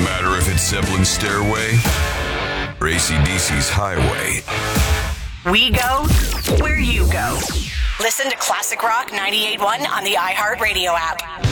matter if it's Zeppelin's Stairway or AC/DC's Highway. We go where you go. Listen to Classic Rock 98.1 on the iHeartRadio app.